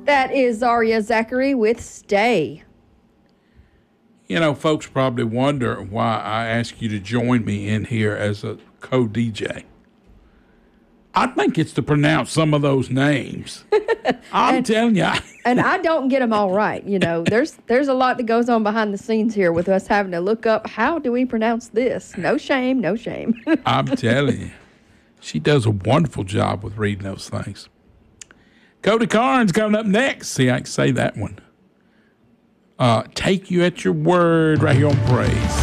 That is Zaria Zachary with Stay. You know, folks probably wonder why I ask you to join me in here as a co-DJ. I think it's to pronounce some of those names. I'm telling you. And I don't get them all right. You know, there's a lot that goes on behind the scenes here with us having to look up, how do we pronounce this? No shame, no shame. I'm telling you. She does a wonderful job with reading those things. Cody Carnes coming up next. See, I can say that one. Take You at Your Word right here on Praise.